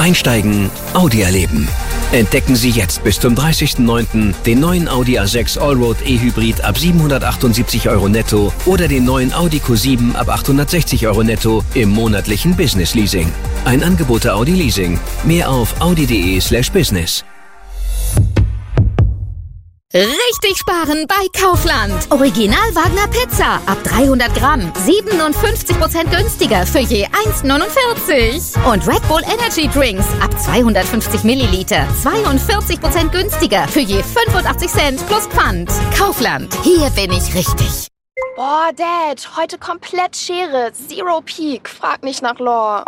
Einsteigen, Audi erleben. Entdecken Sie jetzt bis zum 30.09. den neuen Audi A6 Allroad E-Hybrid ab 778 € netto oder den neuen Audi Q7 ab 860 € netto im monatlichen Business Leasing. Ein Angebot der Audi Leasing. Mehr auf audi.de/business. Richtig sparen bei Kaufland. Original Wagner Pizza ab 300 Gramm. 57% günstiger für je 1,49. Und Red Bull Energy Drinks ab 250 Milliliter. 42% günstiger für je 85 Cent plus Pfand. Kaufland. Hier bin ich richtig. Boah, Dad, heute komplett Schere. Zero Peak. Frag nicht nach Lore.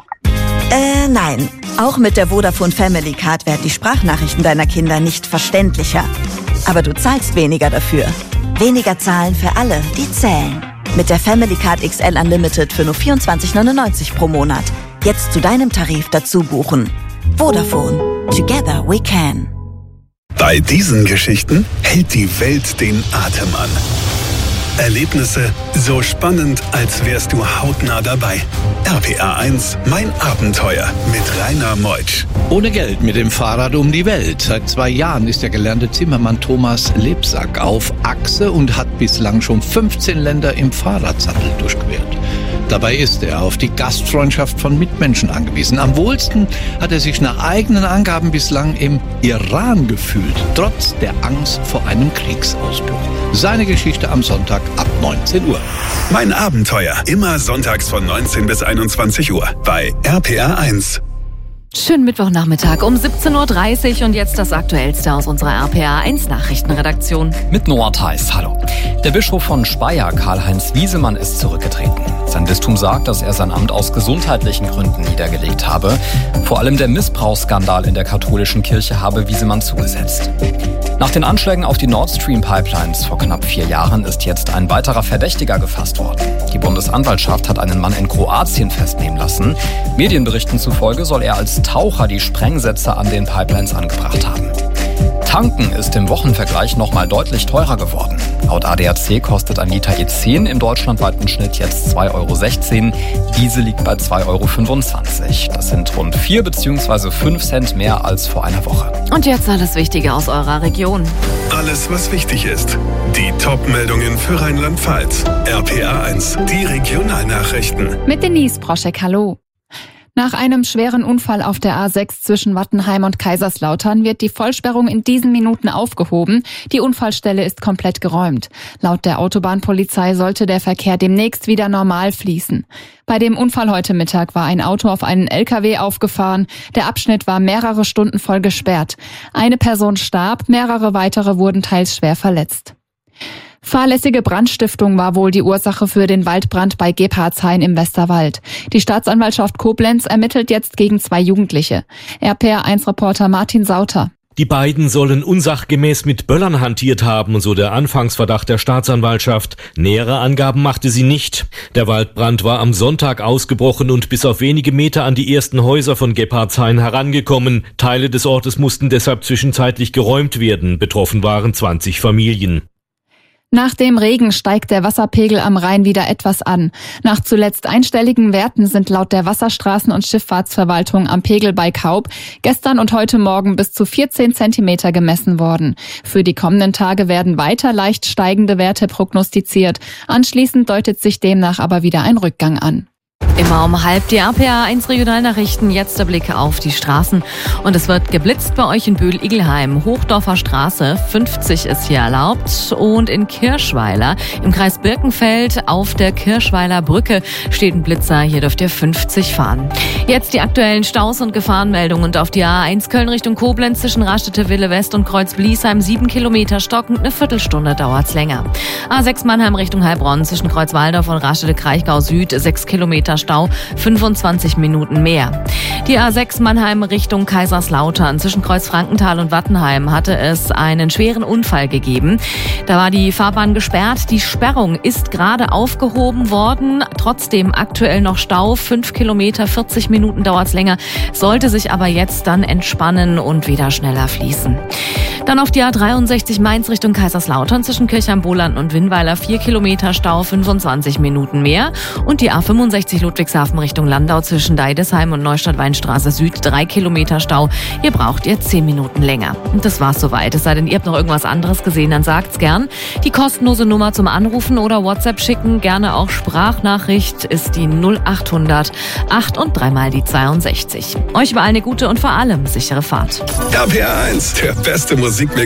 Nein. Auch mit der Vodafone Family Card werden die Sprachnachrichten deiner Kinder nicht verständlicher. Aber du zahlst weniger dafür. Weniger zahlen für alle, die zählen. Mit der Family Card XL Unlimited für nur 24,99 pro Monat. Jetzt zu deinem Tarif dazu buchen. Vodafone. Together we can. Bei diesen Geschichten hält die Welt den Atem an. Erlebnisse so spannend, als wärst du hautnah dabei. RPA 1, mein Abenteuer mit Rainer Meutsch. Ohne Geld mit dem Fahrrad um die Welt. Seit 2 Jahren ist der gelernte Zimmermann Thomas Lebsack auf Achse und hat bislang schon 15 Länder im Fahrradsattel durchquert. Dabei ist er auf die Gastfreundschaft von Mitmenschen angewiesen. Am wohlsten hat er sich nach eigenen Angaben bislang im Iran gefühlt, trotz der Angst vor einem Kriegsausbruch. Seine Geschichte am Sonntag ab 19 Uhr. Mein Abenteuer, immer sonntags von 19 bis 21 Uhr bei RPA 1. Schönen Mittwochnachmittag um 17.30 Uhr und jetzt das Aktuellste aus unserer RPA 1 Nachrichtenredaktion. Mit Noah Theis, hallo. Der Bischof von Speyer, Karl-Heinz Wiesemann, ist zurückgetreten. Sein Bistum sagt, dass er sein Amt aus gesundheitlichen Gründen niedergelegt habe. Vor allem der Missbrauchsskandal in der katholischen Kirche habe Wiesemann zugesetzt. Nach den Anschlägen auf die Nord Stream Pipelines vor knapp 4 Jahren ist jetzt ein weiterer Verdächtiger gefasst worden. Die Bundesanwaltschaft hat einen Mann in Kroatien festnehmen lassen. Medienberichten zufolge soll er als Taucher die Sprengsätze an den Pipelines angebracht haben. Tanken ist im Wochenvergleich nochmal deutlich teurer geworden. Laut ADAC kostet ein Liter E10 im deutschlandweiten Schnitt jetzt 2,16 €. Diesel liegt bei 2,25 €. Das sind rund 4 bzw. 5 Cent mehr als vor einer Woche. Und jetzt alles Wichtige aus eurer Region. Alles, was wichtig ist. Die Top-Meldungen für Rheinland-Pfalz. RPA 1, die Regionalnachrichten. Mit Denise Broschek, hallo. Nach einem schweren Unfall auf der A6 zwischen Wattenheim und Kaiserslautern wird die Vollsperrung in diesen Minuten aufgehoben. Die Unfallstelle ist komplett geräumt. Laut der Autobahnpolizei sollte der Verkehr demnächst wieder normal fließen. Bei dem Unfall heute Mittag war ein Auto auf einen LKW aufgefahren. Der Abschnitt war mehrere Stunden voll gesperrt. Eine Person starb, mehrere weitere wurden teils schwer verletzt. Fahrlässige Brandstiftung war wohl die Ursache für den Waldbrand bei Gebhardshain im Westerwald. Die Staatsanwaltschaft Koblenz ermittelt jetzt gegen 2 Jugendliche. RPA1-Reporter Martin Sauter. Die beiden sollen unsachgemäß mit Böllern hantiert haben, so der Anfangsverdacht der Staatsanwaltschaft. Nähere Angaben machte sie nicht. Der Waldbrand war am Sonntag ausgebrochen und bis auf wenige Meter an die ersten Häuser von Gebhardshain herangekommen. Teile des Ortes mussten deshalb zwischenzeitlich geräumt werden. Betroffen waren 20 Familien. Nach dem Regen steigt der Wasserpegel am Rhein wieder etwas an. Nach zuletzt einstelligen Werten sind laut der Wasserstraßen- und Schifffahrtsverwaltung am Pegel bei Kaub gestern und heute Morgen bis zu 14 Zentimeter gemessen worden. Für die kommenden Tage werden weiter leicht steigende Werte prognostiziert. Anschließend deutet sich demnach aber wieder ein Rückgang an. Immer um 12:30 die RPA 1 Regionalnachrichten. Jetzt der Blick auf die Straßen. Und es wird geblitzt bei euch in Bühl-Igelheim. Hochdorfer Straße, 50 ist hier erlaubt. Und in Kirschweiler, im Kreis Birkenfeld, auf der Kirschweiler Brücke steht ein Blitzer. Hier dürft ihr 50 fahren. Jetzt die aktuellen Staus und Gefahrenmeldungen. Und auf die A1 Köln Richtung Koblenz zwischen Rastede-Wille West und Kreuz-Bliesheim 7 Kilometer stockend. Eine Viertelstunde dauert's länger. A6 Mannheim Richtung Heilbronn zwischen Kreuzwaldorf und Rastede-Kraichgau Süd 6 Kilometer Stau, 25 Minuten mehr. Die A6 Mannheim Richtung Kaiserslautern zwischen Kreuzfrankenthal und Wattenheim hatte es einen schweren Unfall gegeben. Da war die Fahrbahn gesperrt. Die Sperrung ist gerade aufgehoben worden. Trotzdem aktuell noch Stau, 5 Kilometer, 40 Minuten dauert es länger. Sollte sich aber jetzt dann entspannen und wieder schneller fließen. Dann auf die A63 Mainz Richtung Kaiserslautern zwischen Kirchheim-Boland und Winnweiler 4 Kilometer Stau, 25 Minuten mehr. Und die A65 Ludwigshafen Richtung Landau zwischen Deidesheim und Neustadt-Weinheim Weinstraße Süd 3 Kilometer Stau. Hier braucht ihr 10 Minuten länger. Und das war's soweit. Es sei denn, ihr habt noch irgendwas anderes gesehen, dann sagt's gern. Die kostenlose Nummer zum Anrufen oder WhatsApp schicken, gerne auch Sprachnachricht, ist die 0800 8 und 3 mal die 62. Euch überall eine gute und vor allem sichere Fahrt. RPR 1, der beste Musikmix